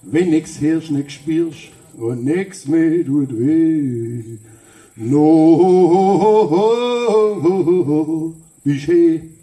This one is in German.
Wenn nix hörst, nix spürst und nix mehr tut weh. No, bist